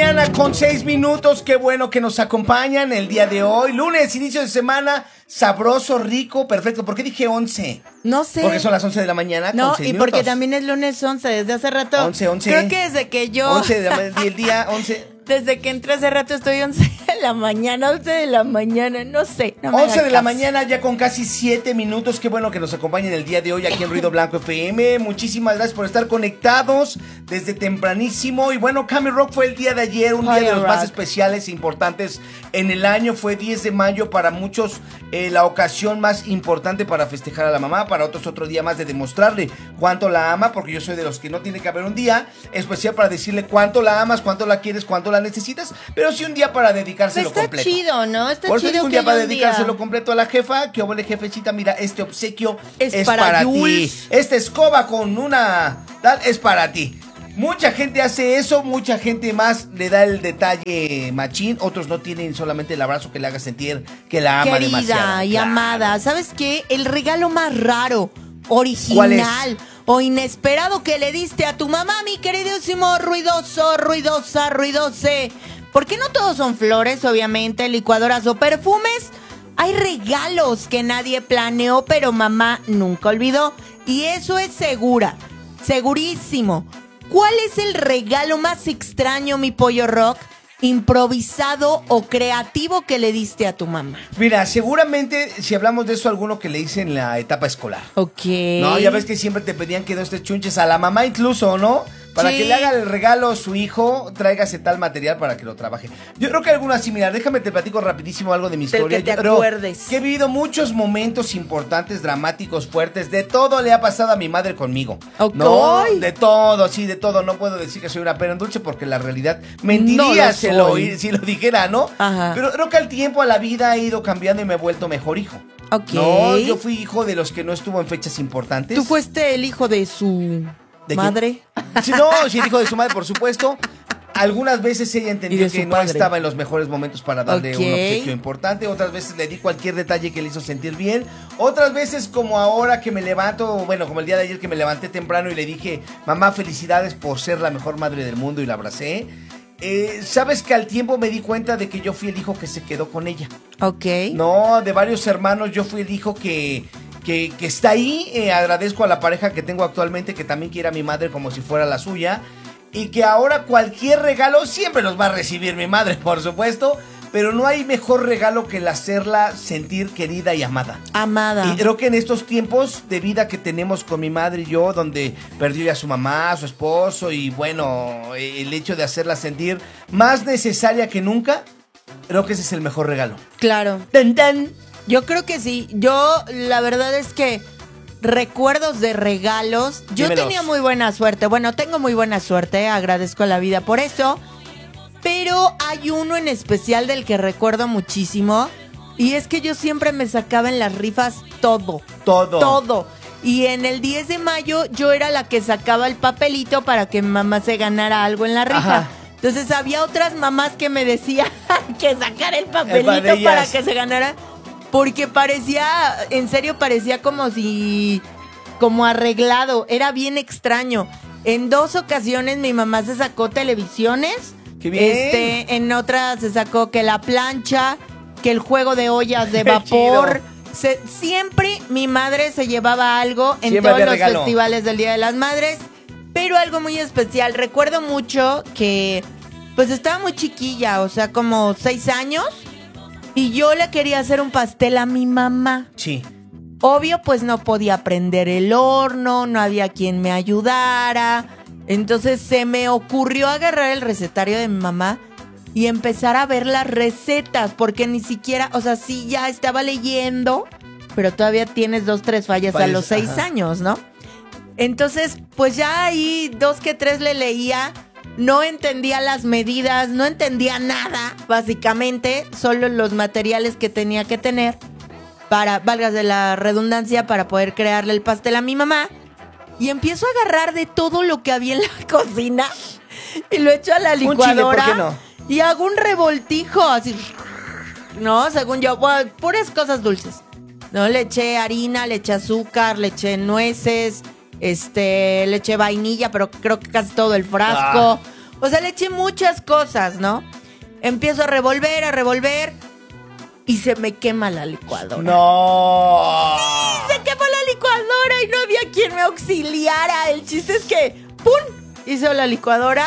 mañana con 6 minutos. Qué bueno que nos acompañan el día de hoy. Lunes, inicio de semana, sabroso, rico, perfecto. ¿Por qué dije 11? No sé. Porque son las 11 de la mañana no, con 6 y minutos. porque también es lunes 11, desde hace rato. 11. Creo que desde que yo... 11 del día, 11. Desde que entré hace rato estoy 11 de la mañana, 11 de la mañana, no sé. No 11 de la mañana ya con casi 7 minutos. Qué bueno que nos acompañen el día de hoy aquí en Ruido Blanco FM. Muchísimas gracias por estar conectados desde tempranísimo. Y bueno, Cami Rock fue el día de ayer, un día de los más especiales e importantes en el año. Fue 10 de mayo para muchos la ocasión más importante para festejar a la mamá. Para otros otro día más de demostrarle cuánto la ama, porque yo soy de los que no tiene que haber un día especial para decirle cuánto la amas, cuánto la quieres, cuánto la necesitas, pero sí un día para dedicárselo está completo. Está chido, ¿no? Está por eso chido un día para dedicárselo completo a la jefa. Que óvole, jefecita, mira, este obsequio es para ti. Esta escoba con una tal es para ti. Mucha gente hace eso, mucha gente más le da el detalle machín, otros no tienen solamente el abrazo que le haga sentir que la ama querida demasiado. Y claro. amada. ¿Sabes qué? El regalo más raro, original o inesperado que le diste a tu mamá, mi queridísimo ruidoso, ruidosa, ruidose. Porque no todos son flores, obviamente, licuadoras o perfumes. Hay regalos que nadie planeó, pero mamá nunca olvidó. Y eso es segurísimo. ¿Cuál es el regalo más extraño, mi pollo rock, improvisado o creativo que le diste a tu mamá? Mira, seguramente si hablamos de eso, alguno que le hice en la etapa escolar. Ok. No, ya ves que siempre te pedían que 2, 3 chunches a la mamá incluso, ¿no? Para que le haga el regalo a su hijo, tráigase tal material para que lo trabaje. Yo creo que alguna similar. Déjame te platico rapidísimo algo de mi historia. Que te acuerdes. Que he vivido muchos momentos importantes, dramáticos, fuertes. De todo le ha pasado a mi madre conmigo. Okay. No, de todo, sí, de todo. No puedo decir que soy una pera en dulce porque la realidad mentiría si lo dijera, ¿no? Ajá. Pero creo que al tiempo, a la vida, he ido cambiando y me he vuelto mejor hijo. Ok. No, yo fui hijo de los que no estuvo en fechas importantes. ¿Tú fuiste el hijo de su madre? Sí, no, sí, el hijo de su madre, por supuesto. Algunas veces ella entendió que no estaba en los mejores momentos para darle un obsequio importante. Otras veces le di cualquier detalle que le hizo sentir bien. Otras veces, como ahora que me levanto, bueno, como el día de ayer que me levanté temprano y le dije, mamá, felicidades por ser la mejor madre del mundo, y la abracé. Sabes que al tiempo me di cuenta de que yo fui el hijo que se quedó con ella. Ok. No, de varios hermanos yo fui el hijo que está ahí. Agradezco a la pareja que tengo actualmente, que también quiere a mi madre como si fuera la suya. Y que ahora cualquier regalo siempre los va a recibir mi madre, por supuesto. Pero no hay mejor regalo que el hacerla sentir querida y amada. Amada. Y creo que en estos tiempos de vida que tenemos con mi madre y yo, donde perdió ya a su mamá, a su esposo, y bueno, el hecho de hacerla sentir más necesaria que nunca, creo que ese es el mejor regalo. Claro. ¡Tan, tan! Yo creo que sí. Yo, la verdad es que recuerdos de regalos, yo tenía muy buena suerte. Bueno, tengo muy buena suerte, agradezco a la vida por eso. Pero hay uno en especial del que recuerdo muchísimo. Y es que yo siempre me sacaba en las rifas todo. Y en el 10 de mayo yo era la que sacaba el papelito para que mi mamá se ganara algo en la rifa. Ajá. Entonces había otras mamás que me decían que sacara el papelito para que se ganara. Porque parecía, en serio parecía como arreglado. Era bien extraño. En 2 ocasiones mi mamá se sacó televisiones. ¡Qué bien! En otras se sacó que la plancha, que el juego de ollas de vapor. Siempre mi madre se llevaba algo en todos los festivales del Día de las Madres. Pero algo muy especial. Recuerdo mucho que pues estaba muy chiquilla, o sea, como 6 años. Y yo le quería hacer un pastel a mi mamá. Sí. Obvio, pues no podía prender el horno, no había quien me ayudara. Entonces se me ocurrió agarrar el recetario de mi mamá y empezar a ver las recetas, porque ni siquiera, o sea, sí ya estaba leyendo, pero todavía tienes 2, 3 fallas a los 6 años, ¿no? Entonces, pues ya ahí 2 que 3 le leía, no entendía las medidas, no entendía nada, básicamente, solo los materiales que tenía que tener para, valgas de la redundancia, para poder crearle el pastel a mi mamá. Y empiezo a agarrar de todo lo que había en la cocina y lo echo a la licuadora. ¿Por qué no? Y hago un revoltijo así, ¿no? Según yo, bueno, puras cosas dulces. No, le eché harina, le eché azúcar, le eché nueces, le eché vainilla, pero creo que casi todo el frasco. O sea, le eché muchas cosas, ¿no? Empiezo a revolver y se me quema la licuadora. ¡No! Sí, se quemó la licuadora y no había quien me auxiliara. El chiste es que, ¡pum! Hizo la licuadora.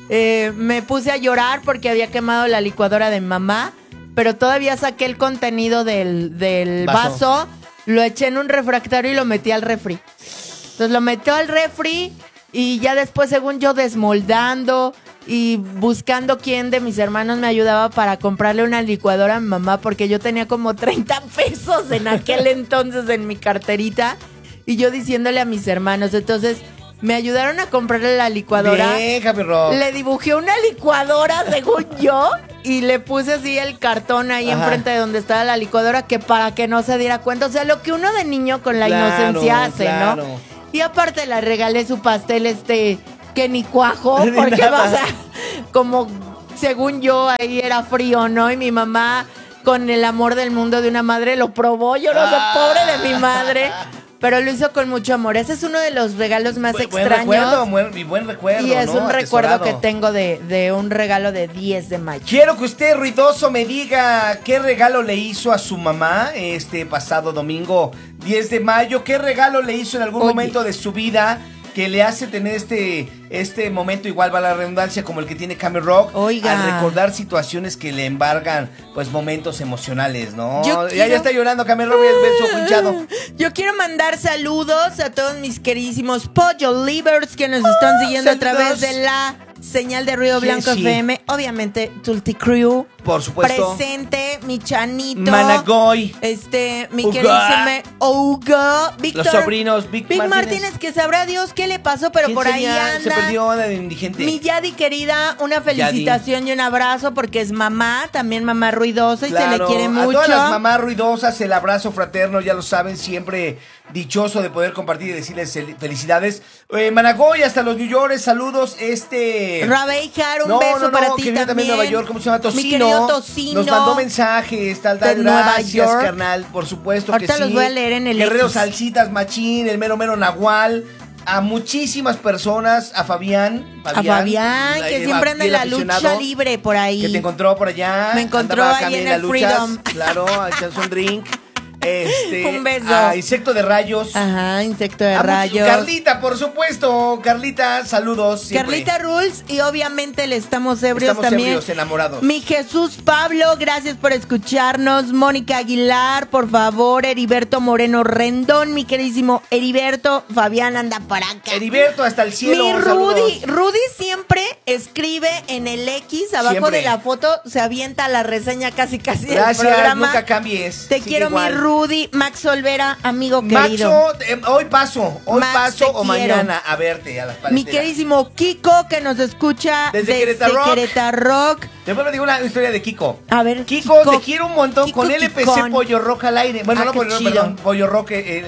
Me puse a llorar porque había quemado la licuadora de mamá, pero todavía saqué el contenido del vaso, lo eché en un refractario y lo metí al refri. Entonces lo metió al refri y ya después, según yo, desmoldando y buscando quién de mis hermanos me ayudaba para comprarle una licuadora a mi mamá, porque yo tenía como 30 pesos en aquel entonces en mi carterita, y yo diciéndole a mis hermanos. Entonces me ayudaron a comprarle la licuadora. Bien, Happy Rock. Le dibujé una licuadora, según yo, y le puse así el cartón ahí enfrente de donde estaba la licuadora, que para que no se diera cuenta. O sea, lo que uno de niño con la inocencia hace, ¿no? Y aparte le regalé su pastel que ni cuajó, porque como según yo ahí era frío, ¿no? Y mi mamá, con el amor del mundo de una madre, lo probó. Yo no sé, pobre de mi madre. Pero lo hizo con mucho amor. Ese es uno de los regalos más extraños. Buen recuerdo, y es ¿no? un recuerdo que tengo de un regalo de 10 de mayo. Quiero que usted, ruidoso, me diga qué regalo le hizo a su mamá este pasado domingo 10 de mayo. ¿Qué regalo le hizo en algún momento de su vida que le hace tener este momento, igual va la redundancia, como el que tiene Cami Rock? Oiga. Al recordar situaciones que le embargan, pues, momentos emocionales, ¿no? Ya está llorando Cami Rock, el beso hinchado. Yo quiero mandar saludos a todos mis queridísimos Pollo Livers que nos están siguiendo a través de la señal de Ruido Blanco FM. Obviamente, Tulti Crew. Por supuesto. Presente, mi Chanito. Managoy. Mi queridísimo Ouga. Víctor. Los sobrinos, Vic Martínez, que sabrá Dios qué le pasó, pero por ahí anda. Se perdió de indigente. Mi Yadi querida, una felicitación y un abrazo, porque es mamá, también mamá ruidosa, y se le quiere mucho. A todas las mamás ruidosas, el abrazo fraterno, ya lo saben, siempre dichoso de poder compartir y decirles felicidades. Managoy, hasta los New York, saludos. Rabeijar, un beso para ti que viene también de Nueva York, ¿cómo se llama? Tocino. Mi querido Tocino. Nos mandó mensajes, gracias, carnal, por supuesto. Ahorita que sí. Los voy a leer en el Guerrero X. Salsitas, Machín, el mero Nahual, a muchísimas personas, a Fabián, que siempre anda en la lucha libre por ahí. Que te encontró por allá. Me encontró ahí en el Freedom. Claro, echándose un drink. Un beso. Insecto de rayos. Ajá, insecto de rayos. Carlita, por supuesto. Carlita, saludos. Siempre. Carlita Rules, y obviamente le estamos ebrios también. Enamorados. Mi Jesús Pablo, gracias por escucharnos. Mónica Aguilar, por favor. Heriberto Moreno Rendón, mi queridísimo Heriberto. Fabián anda para acá. Heriberto, hasta el cielo. Mi Rudy siempre escribe en el X, abajo siempre de la foto, se avienta la reseña casi del programa. Gracias, nunca cambies. Te quiero, igual. Mi Rudy. Max Olvera, amigo querido. Hoy paso o mañana a verte a las paleteras. Mi queridísimo Kiko, que nos escucha desde Querétaro Rock. Después me digo una historia de Kiko. A ver, Kiko, te quiero un montón. Kiko, con él empecé Pollo Rock al aire. Bueno, no Pollo Rock, perdón. Pollo Rock,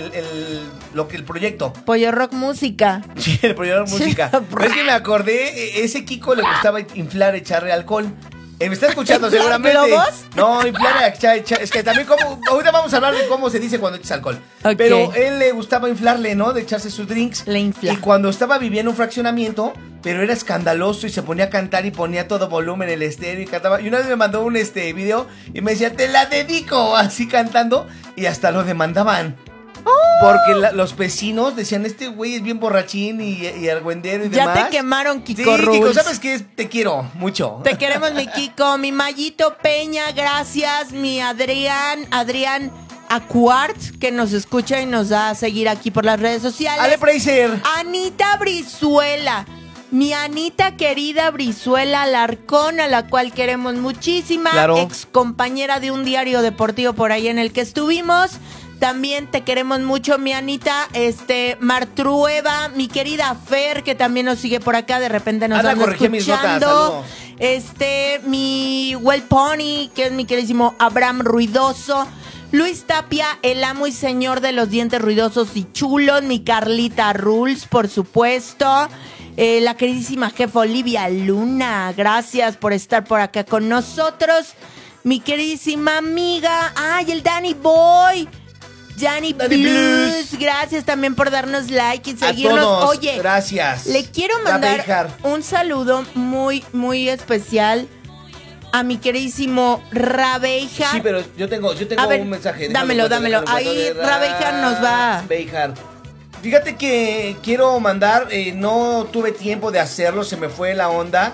el proyecto. Pollo Rock Música. Sí, el Pollo Rock Música. Pero es que me acordé, ese Kiko le gustaba inflar, echarle alcohol. Me está escuchando seguramente. ¿Globos? No, inflar, es que también ahorita vamos a hablar de cómo se dice cuando echas alcohol. Okay. Pero él le gustaba inflarle, ¿no? De echarse sus drinks. Le infla. Y cuando estaba viviendo un fraccionamiento, pero era escandaloso y se ponía a cantar y ponía todo volumen en el estéreo y cantaba. Y una vez me mandó un video y me decía, te la dedico, así cantando, y hasta lo demandaban. Porque los vecinos decían, este güey es bien borrachín y argüendero y demás. Ya te quemaron, Kiko. Sí, Kiko, ¿sabes qué? Te quiero mucho. Te queremos, mi Kiko. Mi Mayito Peña, gracias. Mi Adrián Acuart, que nos escucha y nos da a seguir aquí por las redes sociales. Ale Preiser. Anita Brizuela. Mi Anita querida Brizuela Alarcón, a la cual queremos muchísima. Claro. Ex compañera de un diario deportivo por ahí en el que estuvimos. También te queremos mucho, mi Anita. Martrueva, mi querida Fer, que también nos sigue por acá, de repente nos anda escuchando. Mi Well Pony, que es mi queridísimo Abraham Ruidoso. Luis Tapia, el amo y señor de los dientes ruidosos y chulos. Mi Carlita Rules, por supuesto. La queridísima jefa Olivia Luna, gracias por estar por acá con nosotros. Mi queridísima amiga, el Danny Boy. Danny Blues, gracias también por darnos like y seguirnos. A todos, oye, gracias. Le quiero mandar un saludo muy, muy especial a mi queridísimo Rabeijar. Sí, pero yo tengo un mensaje. Dámelo. Ahí Rabeijar nos va. Rabeijar. Fíjate que quiero mandar, no tuve tiempo de hacerlo, se me fue la onda.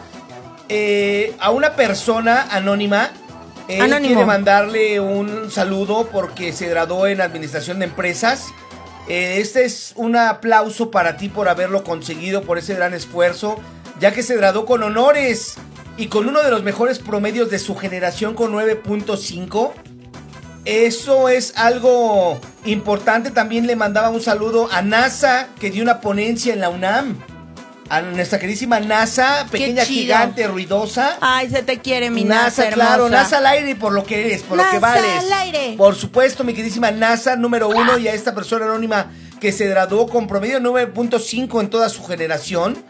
A una persona anónima. Quiere mandarle un saludo porque se graduó en Administración de Empresas. Este es un aplauso para ti por haberlo conseguido, por ese gran esfuerzo, ya que se graduó con honores y con uno de los mejores promedios de su generación con 9.5. Eso es algo importante. También le mandaba un saludo a NASA, que dio una ponencia en la UNAM. A nuestra queridísima NASA, pequeña gigante ruidosa. Ay, se te quiere, mi NASA hermosa. Claro, NASA al aire por lo que eres, por NASA lo que vales. NASA al aire. Por supuesto, mi queridísima NASA número 1 y a esta persona anónima que se graduó con promedio 9.5 en toda su generación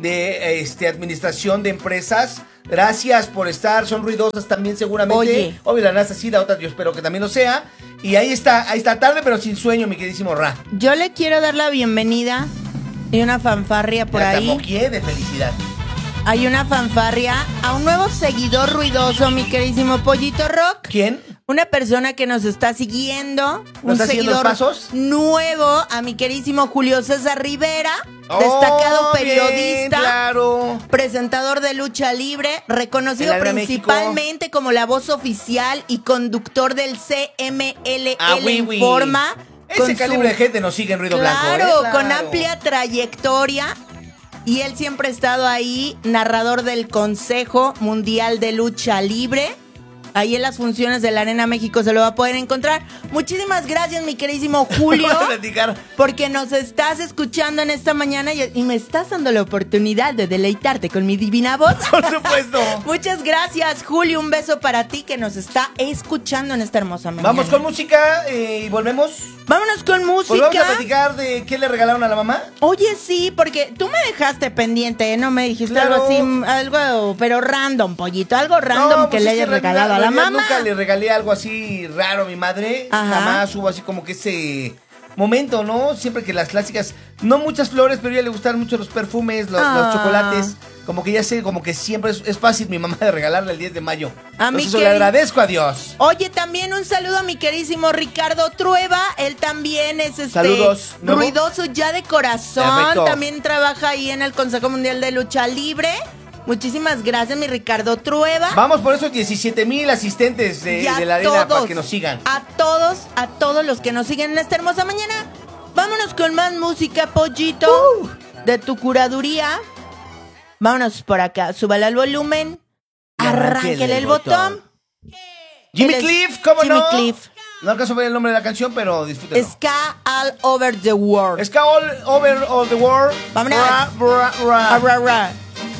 de administración de empresas. Gracias por estar, son ruidosas también seguramente. Oye. Obvio, la NASA sí, la otra yo espero que también lo sea. Y ahí está tarde pero sin sueño, mi queridísimo Ra. Yo le quiero dar la bienvenida y una fanfarria por ahí. De felicidad. Hay una fanfarria a un nuevo seguidor ruidoso, mi queridísimo Pollito Rock. ¿Quién? Una persona que nos está siguiendo. ¿Nos está siguiendo los pasos? Nuevo a mi queridísimo Julio César Rivera. Destacado periodista. Bien, claro. Presentador de lucha libre. Reconocido principalmente como la voz oficial y conductor del CMLL Informa. Ese calibre de gente nos sigue en Ruido Blanco. Claro, con amplia trayectoria. Y él siempre ha estado ahí, narrador del Consejo Mundial de Lucha Libre. Ahí en las funciones de la Arena México se lo va a poder encontrar. Muchísimas gracias, mi queridísimo Julio, porque nos estás escuchando en esta mañana y me estás dando la oportunidad de deleitarte con mi divina voz. Por supuesto. Muchas gracias, Julio. Un beso para ti que nos está escuchando en esta hermosa mañana. Vamos con música y volvemos. Vámonos con música. Pues vamos a platicar de qué le regalaron a la mamá. Oye, sí, porque tú me dejaste pendiente, ¿eh? No me dijiste algo así, algo, pero random, Pollito. Algo random que le hayas regalado a la mamá. Nunca le regalé algo así raro a mi madre. Ajá. Jamás hubo así como que ese momento, ¿no? Siempre que las clásicas, no muchas flores, pero a ella le gustan mucho los perfumes, los chocolates. Como que ya sé, como que siempre es fácil mi mamá de regalarle el 10 de mayo. A mí eso le agradezco a Dios. Oye, también un saludo a mi queridísimo Ricardo Trueba. Él también es Saludos, ruidoso ya de corazón. Perfecto. También trabaja ahí en el Consejo Mundial de Lucha Libre. Muchísimas gracias, mi Ricardo Trueba. Vamos por esos 17,000 asistentes de la arena para que nos sigan. A todos los que nos siguen en esta hermosa mañana. Vámonos con más música, Pollito, de tu curaduría. Vámonos por acá, súbale al volumen, arránquele el botón. Jimmy Cliff, ¿cómo no? Jimmy Cliff. No alcanzo a ver el nombre de la canción, pero disfrútenlo. Ska All Over the World. Ska All Over the World. Vámonos. Ra, ra, ra. Ra, ra.